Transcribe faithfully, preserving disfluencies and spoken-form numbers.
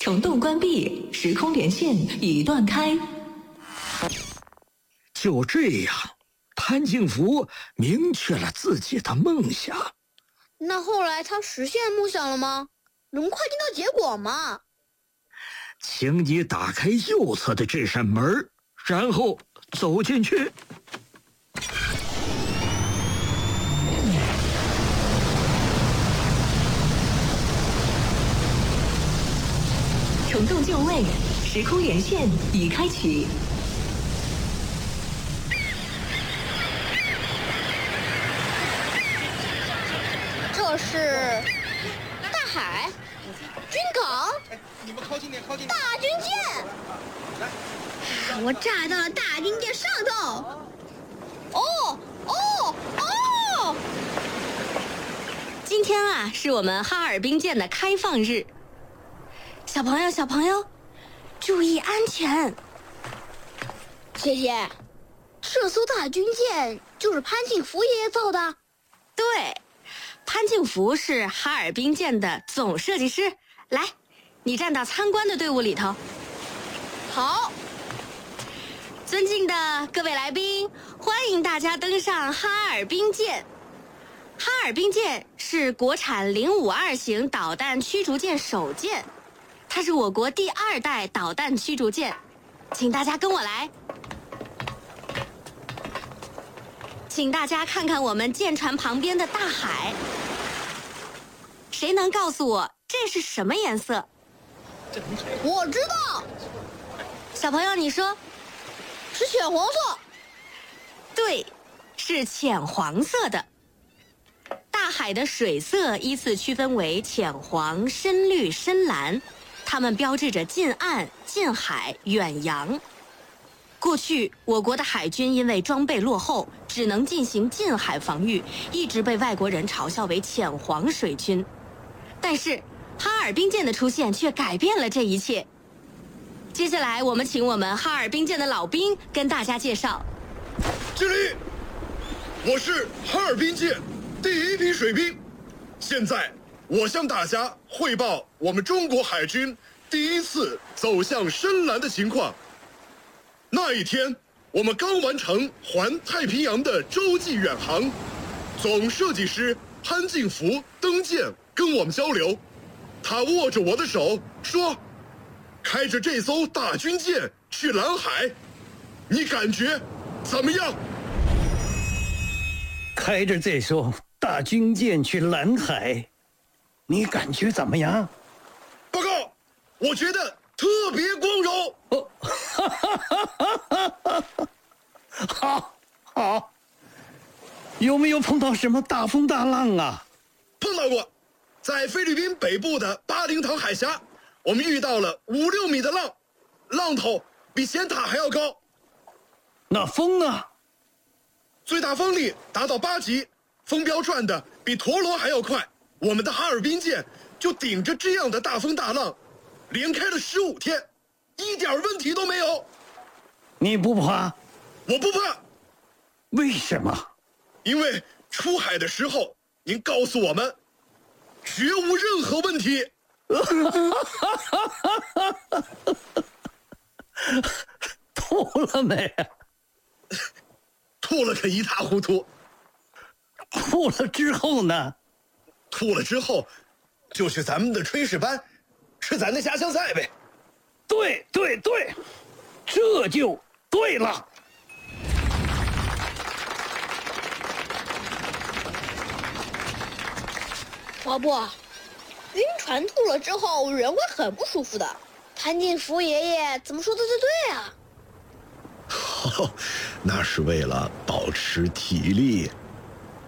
虫洞关闭，时空连线已断开。 就这样，潘金福明确了自己的梦想。 那后来他实现梦想了吗？能快听到结果吗？ 请你打开右侧的这扇门，然后走进去。 虫洞就位，时空连线已开启。 这是大海、军港、 你们靠近点，靠近点。 大军舰。我炸到了大军舰上头。哦哦哦！ 今天啊，是我们哈尔滨舰的开放日。小朋友，小朋友，注意安全。 姐姐，这艘大军舰就是潘金福爷爷造的？ 对，潘金福是哈尔滨舰的总设计师。来，你站到参观的队伍里头。 好。 尊敬的各位来宾，欢迎大家登上哈尔滨舰。哈尔滨舰是国产零五二型导弹驱逐舰首舰。它是我国第二代导弹驱逐舰，请大家跟我来。请大家看看我们舰船旁边的大海，谁能告诉我这是什么颜色？ 我知道。 小朋友，你说？ 是浅黄色。 对，是浅黄色的。大海的水色依次区分为浅黄、深绿、深蓝。它们标志着近岸、近海、远洋。过去，我国的海军因为装备落后，只能进行近海防御，一直被外国人嘲笑为浅黄水军。但是，哈尔滨舰的出现却改变了这一切。接下来，我们请我们哈尔滨舰的老兵跟大家介绍。 敬礼！我是哈尔滨舰第一批水兵，现在我向大家汇报我们中国海军第一次走向深蓝的情况。那一天，我们刚完成环太平洋的洲际远航，总设计师潘金福登舰跟我们交流，他握着我的手说：“开着这艘大军舰去蓝海，你感觉怎么样？” 开着这艘大军舰去蓝海，你感觉怎么样？ 报告，我觉得特别光荣。 哦，哈哈哈哈哈哈！好，好。有没有碰到什么大风大浪啊？ 碰到过，在菲律宾北部的巴林塘海峡，我们遇到了五六米的浪，浪头比尖塔还要高。 那风呢？ 最大风力达到八级，风标转的比陀螺还要快。我们的哈尔滨舰就顶着这样的大风大浪，连开了十五天，一点问题都没有。 你不怕？ 我不怕。 为什么？ 因为出海的时候，您告诉我们，绝无任何问题。 吐了没？ 吐了个一塌糊涂。 吐了之后呢？ 吐了之后，就去咱们的炊事班，吃咱的家乡菜呗。 对对对，这就对了。 华波，晕船吐了之后，人会很不舒服的。潘金福爷爷怎么说的就对啊？ 哦，那是为了保持体力。